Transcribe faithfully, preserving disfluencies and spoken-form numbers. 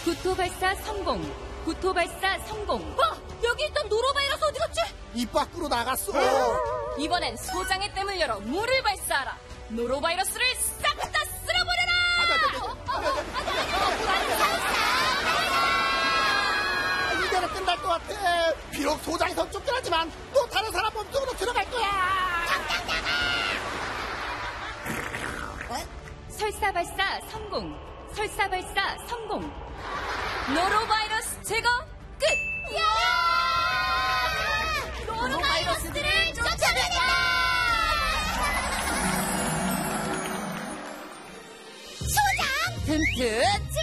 구토 발사 성공. 구토 발사 성공. 어? 여기 있던 노로바이러스 어디 갔지? 입 밖으로 나갔어. 이번엔 소장의 댐을 열어 물을 발사하라. 노로바이러스를 싹 다 쓸어버려라. 이대로 끝날 것 같아. 비록 소장에서 쫓겨나지만 또 다른 사람 몸속으로 들어갈 거야. 설사 발사 성공. 설사 발사 성공. 노로바이러스 제거 끝. 노로바이러스들을 쫓아내라! 튼튼